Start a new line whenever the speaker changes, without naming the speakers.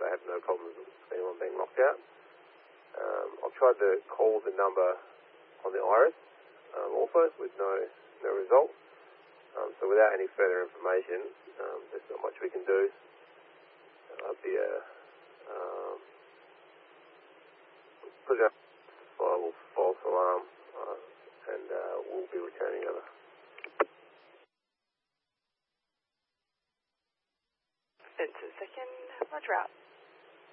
they have no problems with anyone being locked out. I've tried to call the number on the IRIS also with no result. So without any further information, there's not much we can do. I'll be put it up false alarm, and we'll be returning over.
It's a second, roger out.